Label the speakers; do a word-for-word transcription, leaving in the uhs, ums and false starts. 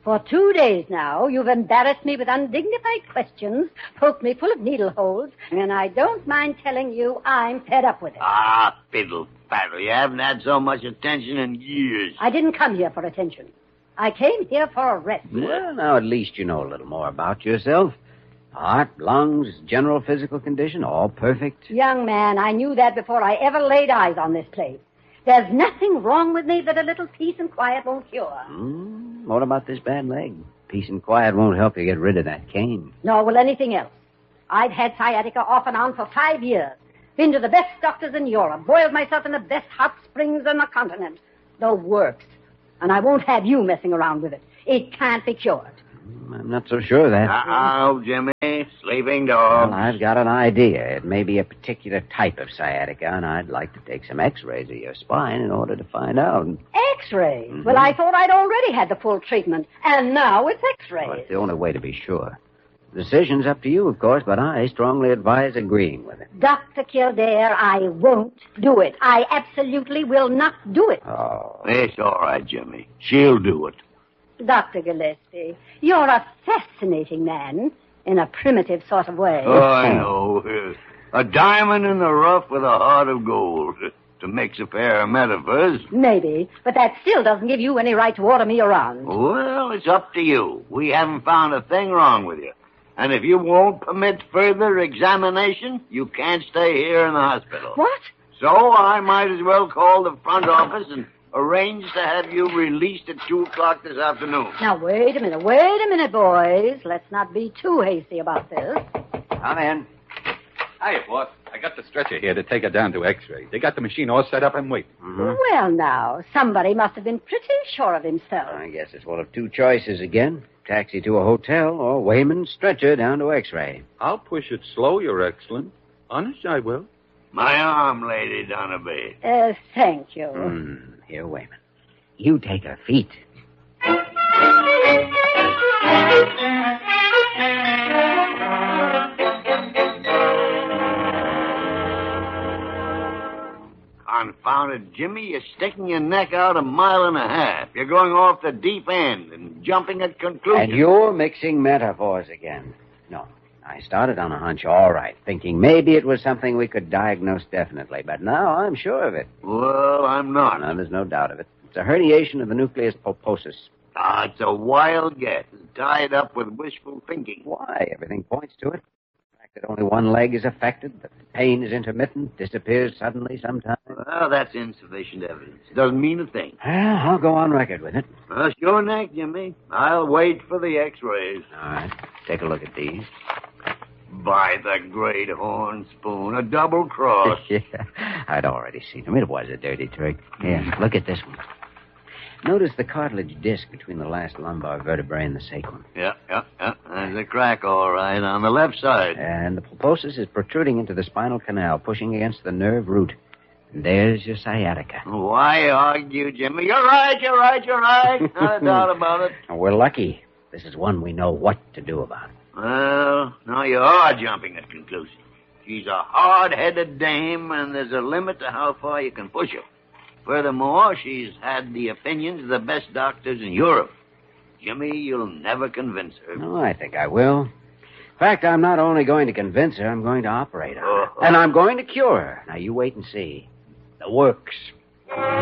Speaker 1: For two days now, you've embarrassed me with undignified questions, poked me full of needle holes, and I don't mind telling you I'm fed up with it.
Speaker 2: Ah, fiddle faddle. You haven't had so much attention in years.
Speaker 1: I didn't come here for attention. I came here for a rest.
Speaker 3: Well, now at least you know a little more about yourself. Heart, lungs, general physical condition, all perfect.
Speaker 1: Young man, I knew that before I ever laid eyes on this place. There's nothing wrong with me that a little peace and quiet won't cure.
Speaker 3: Mm, what about this bad leg? Peace and quiet won't help you get rid of that cane.
Speaker 1: Nor will anything else. I've had sciatica off and on for five years. Been to the best doctors in Europe. Boiled myself in the best hot springs on the continent. The works. And I won't have you messing around with it. It can't be cured.
Speaker 3: I'm not so sure of that.
Speaker 2: Uh-oh, Jimmy. Sleeping dog.
Speaker 3: Well, I've got an idea. It may be a particular type of sciatica, and I'd like to take some x-rays of your spine in order to find out.
Speaker 1: X-rays?
Speaker 3: Mm-hmm.
Speaker 1: Well, I thought I'd already had the full treatment, and now it's x-rays.
Speaker 3: Well, it's the only way to be sure. The decision's up to you, of course, but I strongly advise agreeing with it.
Speaker 1: Doctor Kildare, I won't do it. I absolutely will not do it.
Speaker 3: Oh.
Speaker 2: It's all right, Jimmy. She'll do it.
Speaker 1: Doctor Gillespie, you're a fascinating man in a primitive sort of way.
Speaker 2: Oh, I know. A diamond in the rough with a heart of gold. To mix a pair of metaphors.
Speaker 1: Maybe, but that still doesn't give you any right to order me around.
Speaker 2: Well, it's up to you. We haven't found a thing wrong with you. And if you won't permit further examination, you can't stay here in the hospital.
Speaker 1: What?
Speaker 2: So I might as well call the front office and arrange to have you released at two o'clock this afternoon.
Speaker 1: Now, wait a minute, wait a minute, boys. Let's not be too hasty about this.
Speaker 3: Come in.
Speaker 4: Hiya, boss. I got the stretcher here to take her down to x-ray. They got the machine all set up and waiting.
Speaker 3: Mm-hmm.
Speaker 1: Well, now, somebody must have been pretty sure of himself.
Speaker 3: I guess it's one of two choices again. Taxi to a hotel or Wayman's stretcher down to x-ray.
Speaker 4: I'll push it slow, Your Excellence. Honest, I will.
Speaker 2: My arm, Lady Donaby.
Speaker 1: Uh, thank you.
Speaker 3: Mm, here, Wayman. You take her feet.
Speaker 2: Confounded, Jimmy, you're sticking your neck out a mile and a half. You're going off the deep end and jumping at conclusions.
Speaker 3: And you're mixing metaphors again. No, I started on a hunch, all right, thinking maybe it was something we could diagnose definitely, but now I'm sure of it.
Speaker 2: Well, I'm not.
Speaker 3: No, there's no doubt of it. It's a herniation of the nucleus pulposus.
Speaker 2: Ah, it's a wild guess, tied up with wishful thinking.
Speaker 3: Why? Everything points to it. The fact that only one leg is affected, that the pain is intermittent, disappears suddenly sometimes.
Speaker 2: Well, that's insufficient evidence. Doesn't mean a thing.
Speaker 3: Well, I'll go on record with it.
Speaker 2: Well, it's your neck, Jimmy. I'll wait for the x-rays.
Speaker 3: All right. Take a look at these.
Speaker 2: By the great horn spoon, a double cross.
Speaker 3: Yeah, I'd already seen them. It was a dirty trick. Here, look at this one. Notice the cartilage disc between the last lumbar vertebrae and the sacrum.
Speaker 2: Yeah, yeah, yeah. There's a crack, all right, on the left side.
Speaker 3: And the pulposus is protruding into the spinal canal, pushing against the nerve root. And there's your sciatica.
Speaker 2: Why argue, Jimmy? You're right, you're right, you're right. No doubt about it.
Speaker 3: And we're lucky. This is one we know what to do about.
Speaker 2: Well, now you are jumping at conclusions. She's a hard-headed dame, and there's a limit to how far you can push her. Furthermore, she's had the opinions of the best doctors in Europe. Jimmy, you'll never convince her.
Speaker 3: No, I think I will. In fact, I'm not only going to convince her, I'm going to operate on her.
Speaker 2: Uh-huh.
Speaker 3: And I'm going to cure her. Now, you wait and see. The works.